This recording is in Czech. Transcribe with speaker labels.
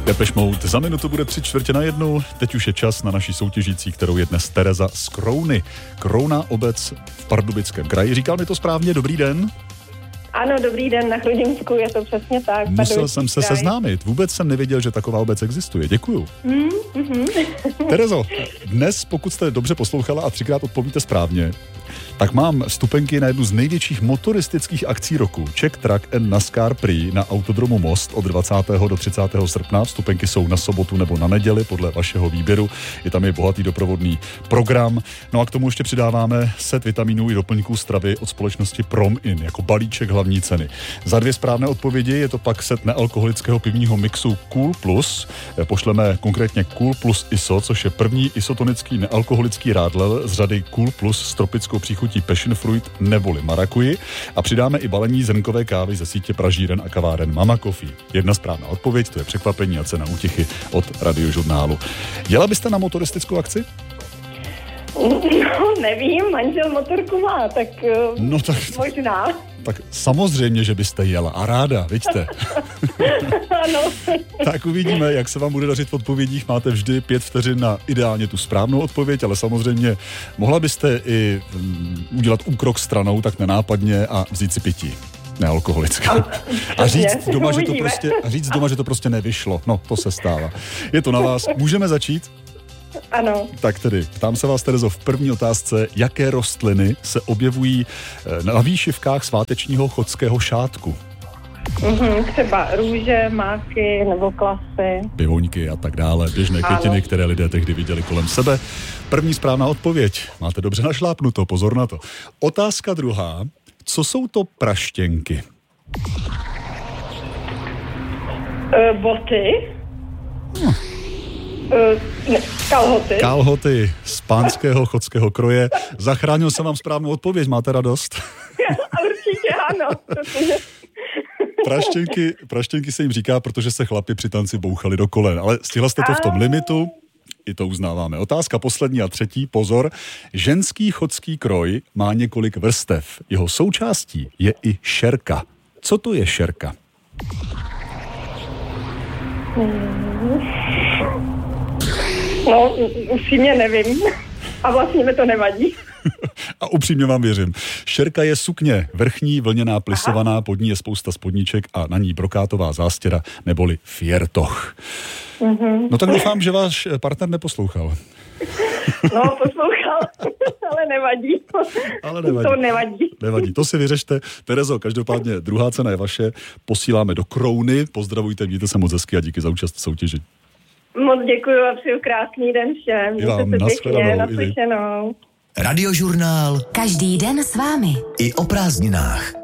Speaker 1: Depeche Mode. Za minutu bude 3:45. Teď už je čas na naší soutěžící, kterou je dnes Tereza z Krouny. Krouna, obec v Pardubickém kraji. Říkal mi to správně? Dobrý den.
Speaker 2: Ano, dobrý den, na Chrudimsku, je to přesně tak.
Speaker 1: Musel jsem se seznámit. Vůbec jsem nevěděl, že taková obec existuje. Děkuju. Terezo, dnes, pokud jste dobře poslouchala a 3krát odpovíte správně, tak mám vstupenky na jednu z největších motoristických akcí roku. Czech Track and NASCAR Prix na autodromu Most od 20. do 30. srpna. Vstupenky jsou na sobotu nebo na neděli podle vašeho výběru. Je tam i bohatý doprovodný program. No a k tomu ještě přidáváme set vitaminů i doplňků stravy od společnosti Prom-In jako balíček hlavní ceny. Za 2 správné odpovědi je to pak set nealkoholického pivního mixu Cool Plus. Pošleme konkrétně Cool Plus ISO, což je první isotonický nealkoholický rádlel z řady Cool Plus s tropickou příchutí passion fruit neboli marakuji a přidáme i balení zrnkové kávy ze sítě pražíren a kaváren Mama Coffee. Jedna správná odpověď, to je překvapení a cena útěchy od Radiožurnálu. Jela byste na motoristickou akci?
Speaker 2: No, nevím, manžel motorku má, tak možná.
Speaker 1: Tak samozřejmě, že byste jela a ráda, vidíte.
Speaker 2: Ano.
Speaker 1: Tak uvidíme, jak se vám bude dařit v odpovědích. Máte vždy 5 vteřin na ideálně tu správnou odpověď, ale samozřejmě mohla byste i udělat úkrok stranou tak nenápadně a vzít si pití. Nealkoholické. A říct doma, že to prostě nevyšlo. No, to se stává. Je to na vás. Můžeme začít?
Speaker 2: Ano.
Speaker 1: Tak tedy, ptám se vás, Terezo, v první otázce, jaké rostliny se objevují na výšivkách svátečního chodského šátku?
Speaker 2: Třeba růže, máky nebo klasy.
Speaker 1: Pivoňky a tak dále, běžné květiny, které lidé tehdy viděli kolem sebe. První správná odpověď. Máte dobře našlápnuto, pozor na to. Otázka druhá. Co jsou to praštěnky?
Speaker 2: Boty.
Speaker 1: Kalhoty z pánského chodského kroje. Zachránil jsem vám správnou odpověď, máte radost?
Speaker 2: Určitě ano.
Speaker 1: Praštěnky se jim říká, protože se chlapi při tanci bouchali do kolen, ale stihla jste to v tom limitu, i to uznáváme. Otázka poslední a třetí, pozor. Ženský chodský kroj má několik vrstev. Jeho součástí je i šerka. Co to je šerka?
Speaker 2: No, upřímně nevím. A vlastně mi to nevadí.
Speaker 1: A upřímně vám věřím. Šerka je sukně, vrchní vlněná plisovaná, pod ní je spousta spodníček a na ní brokátová zástěra neboli fiertoch. No tak doufám, že váš partner neposlouchal.
Speaker 2: No, poslouchal, ale nevadí. To nevadí.
Speaker 1: Nevadí, to si vyřešte. Terezo, každopádně druhá cena je vaše. Posíláme do Krouny. Pozdravujte, mějte se moc hezky a díky za účast v soutěži.
Speaker 2: Moc děkuju a přeju krásný den všem.
Speaker 1: I vám,
Speaker 2: naslyšenou.
Speaker 3: Radiožurnál.
Speaker 4: Každý den s vámi.
Speaker 3: I o prázdninách.